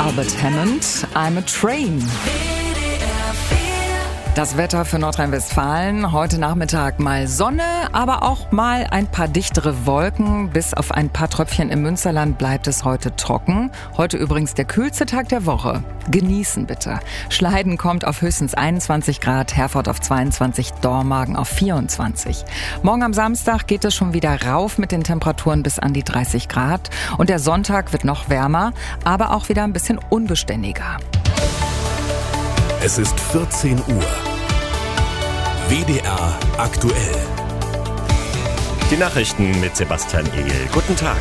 Albert Hammond, I'm a Train. Das Wetter für Nordrhein-Westfalen. Heute Nachmittag mal Sonne, aber auch mal ein paar dichtere Wolken. Bis auf ein paar Tröpfchen im Münsterland bleibt es heute trocken. Heute übrigens der kühlste Tag der Woche. Genießen bitte. Schleiden kommt auf höchstens 21 Grad, Herford auf 22, Dormagen auf 24. Morgen am Samstag geht es schon wieder rauf mit den Temperaturen bis an die 30 Grad. Und der Sonntag wird noch wärmer, aber auch wieder ein bisschen unbeständiger. Es ist 14 Uhr. WDR aktuell. Die Nachrichten mit Sebastian Egel. Guten Tag.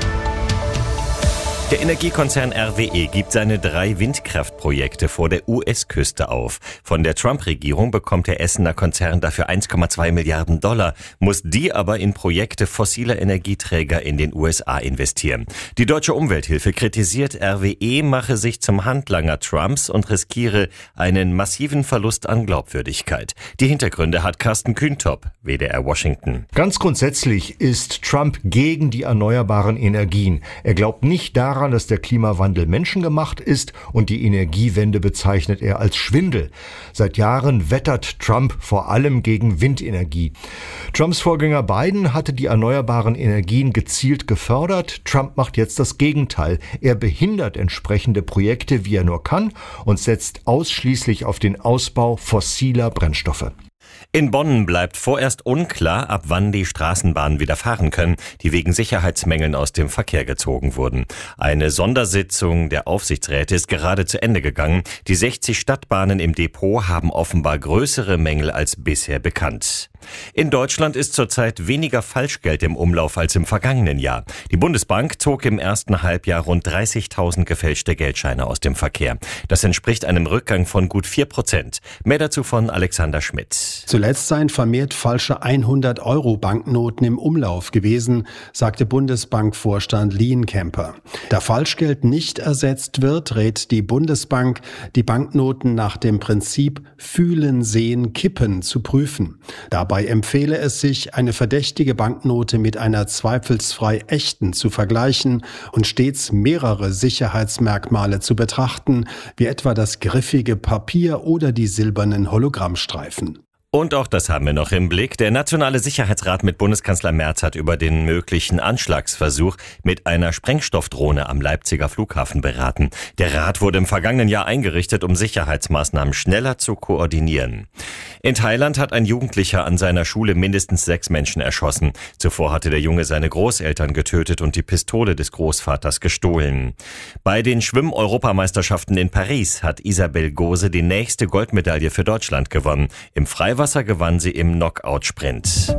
Der Energiekonzern RWE gibt seine 3 Windkraftprojekte vor der US-Küste auf. Von der Trump-Regierung bekommt der Essener Konzern dafür 1,2 Milliarden $, muss die aber in Projekte fossiler Energieträger in den USA investieren. Die Deutsche Umwelthilfe kritisiert, RWE mache sich zum Handlanger Trumps und riskiere einen massiven Verlust an Glaubwürdigkeit. Die Hintergründe hat Carsten Kühntop, WDR Washington. Ganz grundsätzlich ist Trump gegen die erneuerbaren Energien. Er glaubt nicht daran, dass der Klimawandel menschengemacht ist, und die Energiewende bezeichnet er als Schwindel. Seit Jahren wettert Trump vor allem gegen Windenergie. Trumps Vorgänger Biden hatte die erneuerbaren Energien gezielt gefördert. Trump macht jetzt das Gegenteil. Er behindert entsprechende Projekte, wie er nur kann, und setzt ausschließlich auf den Ausbau fossiler Brennstoffe. In Bonn bleibt vorerst unklar, ab wann die Straßenbahnen wieder fahren können, die wegen Sicherheitsmängeln aus dem Verkehr gezogen wurden. Eine Sondersitzung der Aufsichtsräte ist gerade zu Ende gegangen. Die 60 Stadtbahnen im Depot haben offenbar größere Mängel als bisher bekannt. In Deutschland ist zurzeit weniger Falschgeld im Umlauf als im vergangenen Jahr. Die Bundesbank zog im ersten Halbjahr rund 30.000 gefälschte Geldscheine aus dem Verkehr. Das entspricht einem Rückgang von gut 4%. Mehr dazu von Alexander Schmidt. Zuletzt seien vermehrt falsche 100-Euro-Banknoten im Umlauf gewesen, sagte Bundesbankvorstand Lienkemper. Da Falschgeld nicht ersetzt wird, rät die Bundesbank, die Banknoten nach dem Prinzip Fühlen, Sehen, Kippen zu prüfen. Dabei empfehle es sich, eine verdächtige Banknote mit einer zweifelsfrei echten zu vergleichen und stets mehrere Sicherheitsmerkmale zu betrachten, wie etwa das griffige Papier oder die silbernen Hologrammstreifen. Und auch das haben wir noch im Blick. Der Nationale Sicherheitsrat mit Bundeskanzler Merz hat über den möglichen Anschlagsversuch mit einer Sprengstoffdrohne am Leipziger Flughafen beraten. Der Rat wurde im vergangenen Jahr eingerichtet, um Sicherheitsmaßnahmen schneller zu koordinieren. In Thailand hat ein Jugendlicher an seiner Schule mindestens 6 Menschen erschossen. Zuvor hatte der Junge seine Großeltern getötet und die Pistole des Großvaters gestohlen. Bei den Schwimm-Europameisterschaften in Paris hat Isabel Gose die nächste Goldmedaille für Deutschland gewonnen. Im Freiwasser gewann sie im Knockout-Sprint.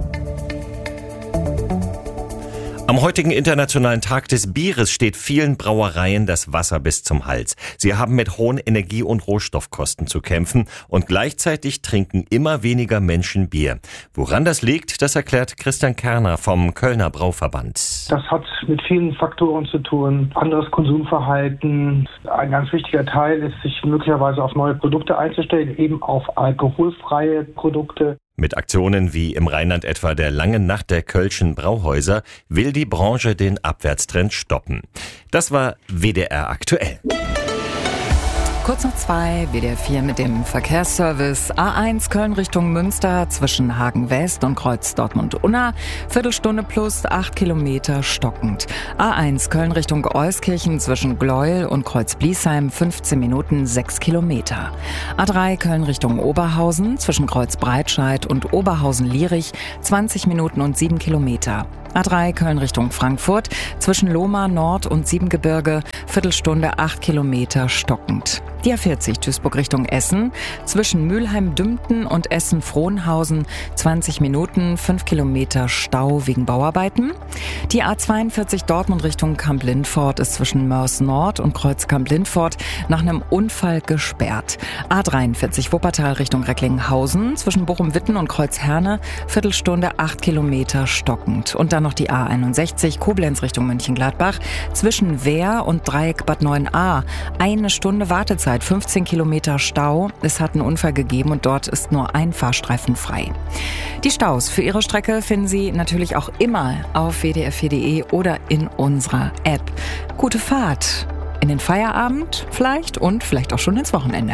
Am heutigen Internationalen Tag des Bieres steht vielen Brauereien das Wasser bis zum Hals. Sie haben mit hohen Energie- und Rohstoffkosten zu kämpfen und gleichzeitig trinken immer weniger Menschen Bier. Woran das liegt, das erklärt Christian Kerner vom Kölner Brauverband. Das hat mit vielen Faktoren zu tun. Anderes Konsumverhalten. Ein ganz wichtiger Teil ist, sich möglicherweise auf neue Produkte einzustellen, eben auf alkoholfreie Produkte. Mit Aktionen wie im Rheinland etwa der Langen Nacht der Kölschen Brauhäuser will die Branche den Abwärtstrend stoppen. Das war WDR aktuell. Kurz nach 2, WDR 4 mit dem Verkehrsservice. A1 Köln Richtung Münster zwischen Hagen West und Kreuz Dortmund-Unna. Viertelstunde plus 8 Kilometer stockend. A1 Köln Richtung Euskirchen zwischen Gleuel und Kreuz Bliesheim 15 Minuten 6 Kilometer. A3 Köln Richtung Oberhausen zwischen Kreuz Breitscheid und Oberhausen-Lierich 20 Minuten und 7 Kilometer. A3 Köln Richtung Frankfurt zwischen Lohmar Nord und Siebengebirge Viertelstunde 8 Kilometer stockend. Die A40 Duisburg Richtung Essen zwischen Mülheim-Dümpten und Essen-Frohnhausen 20 Minuten 5 Kilometer Stau wegen Bauarbeiten. Die A42 Dortmund Richtung Kamp-Lindfort ist zwischen Mörs Nord und Kreuz Kamp-Lindfort nach einem Unfall gesperrt. A43 Wuppertal Richtung Recklinghausen zwischen Bochum-Witten und Kreuz Herne Viertelstunde 8 Kilometer stockend. Und dann noch die A61 Koblenz Richtung Mönchengladbach zwischen Wehr und Dreieck Bad 9a. 1 Stunde Wartezeit, 15 Kilometer Stau. Es hat einen Unfall gegeben und dort ist nur ein Fahrstreifen frei. Die Staus für Ihre Strecke finden Sie natürlich auch immer auf wdr4.de oder in unserer App. Gute Fahrt! in den Feierabend vielleicht und vielleicht auch schon ins Wochenende.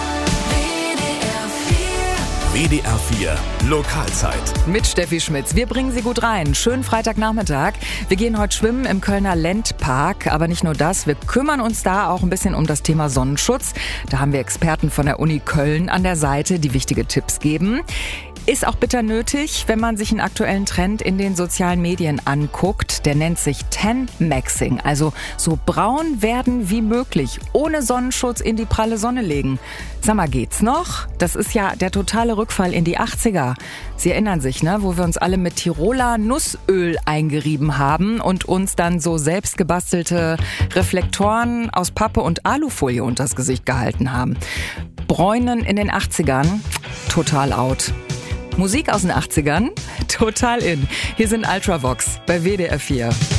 WDR 4 Lokalzeit. Mit Steffi Schmitz. Wir bringen Sie gut rein. Schönen Freitagnachmittag. Wir gehen heute schwimmen im Kölner Lendpark. Aber nicht nur das, wir kümmern uns da auch ein bisschen um das Thema Sonnenschutz. Da haben wir Experten von der Uni Köln an der Seite, die wichtige Tipps geben. Ist auch bitter nötig, wenn man sich einen aktuellen Trend in den sozialen Medien anguckt. Der nennt sich Tan-Maxing, also so braun werden wie möglich, ohne Sonnenschutz in die pralle Sonne legen. Sag mal, geht's noch? Das ist ja der totale Rückfall in die 80er. Sie erinnern sich, ne, wo wir uns alle mit Tiroler Nussöl eingerieben haben und uns dann so selbst gebastelte Reflektoren aus Pappe und Alufolie unters Gesicht gehalten haben. Bräunen in den 80ern, total out. Musik aus den 80ern, total in. Hier sind Ultravox bei WDR 4.